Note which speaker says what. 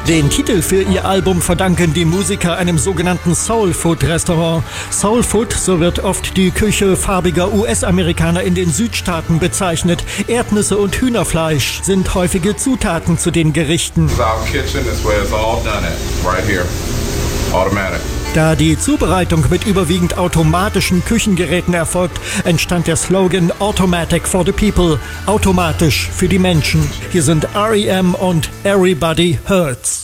Speaker 1: Den Titel für ihr Album verdanken die Musiker einem sogenannten Soul-Food-Restaurant. Soul Food, so wird oft die Küche farbiger US-Amerikaner in den Südstaaten bezeichnet. Erdnüsse und Hühnerfleisch sind häufige Zutaten zu den Gerichten. Da die Zubereitung mit überwiegend automatischen Küchengeräten erfolgt, entstand der Slogan Automatic for the People, automatisch für die Menschen. Hier sind R.E.M. und Everybody Hurts.